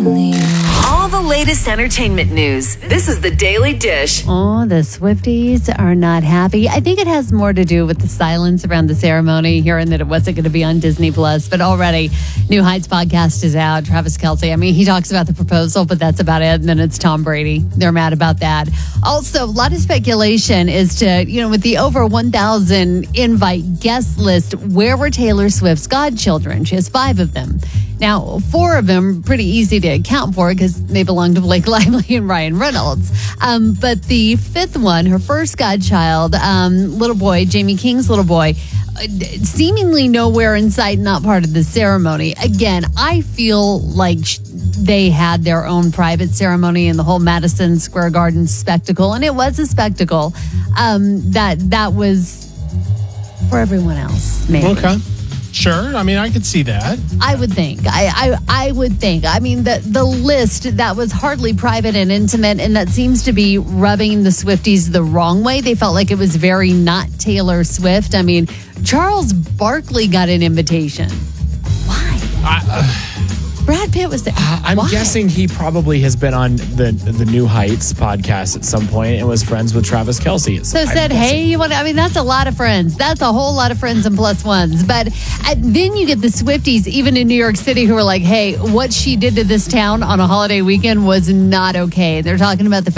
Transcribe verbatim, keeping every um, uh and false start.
feeling. All the latest entertainment news. This is the Daily Dish. Oh, the Swifties are not happy. I think it has more to do with the silence around the ceremony, hearing that it wasn't going to be on Disney Plus. But already, New Heights podcast is out. Travis Kelce, I mean, he talks about the proposal, but that's about it. And then it's Tom Brady. They're mad about that. Also, a lot of speculation is to, you know, with the over one thousand invite guest list, where were Taylor Swift's godchildren? She has five of them. Now, four of them, pretty easy to account for because they belong to Blake Lively and Ryan Reynolds. Um, but the fifth one, her first godchild, um, little boy, Jamie King's little boy, uh, seemingly nowhere in sight, not part of the ceremony. Again, I feel like sh- they had their own private ceremony in the whole Madison Square Garden spectacle, and it was a spectacle um, that that was for everyone else, maybe. Okay. Sure. I mean, I could see that. I would think. I, I I would think. I mean, the, the list that was hardly private and intimate, and that seems to be rubbing the Swifties the wrong way. They felt like it was very not Taylor Swift. I mean, Charles Barkley got an invitation. Why? I, uh, Brad Pitt was there. I'm Why? guessing he probably has been on the the New Heights podcast at some point and was friends with Travis Kelce. So I'm said, guessing. hey, you want to, I mean, that's a lot of friends. That's a whole lot of friends and plus ones. But uh, then you get the Swifties, even in New York City, who are like, hey, what she did to this town on a holiday weekend was not okay. They're talking about the